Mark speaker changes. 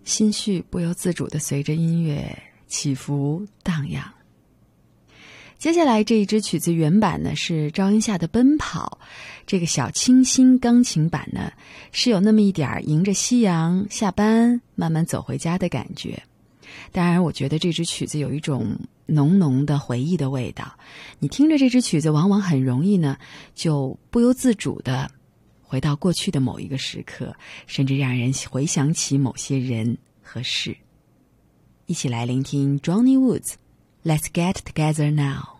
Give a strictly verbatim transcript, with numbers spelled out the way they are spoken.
Speaker 1: 心绪不由自主地随着音乐起伏荡漾。接下来这一支曲子原版呢是赵英夏的《奔跑》，这个小清新钢琴版呢是有那么一点迎着夕阳下班慢慢走回家的感觉。当然我觉得这支曲子有一种浓浓的回忆的味道，你听着这支曲子往往很容易呢就不由自主地回到过去的某一个时刻，甚至让人回想起某些人和事。一起来聆听 Johnny Woods Let's Get Together Now。